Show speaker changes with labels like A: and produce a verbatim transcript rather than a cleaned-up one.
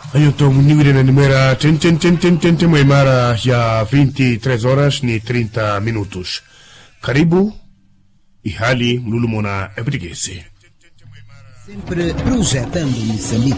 A: Ayo to muniwire na numera ten ten ten ten ten ten mara ya vinte e três horas ni trinta minutos. Karibu ihali mlulumona ebrigese.
B: Sempre projetando Moçambique.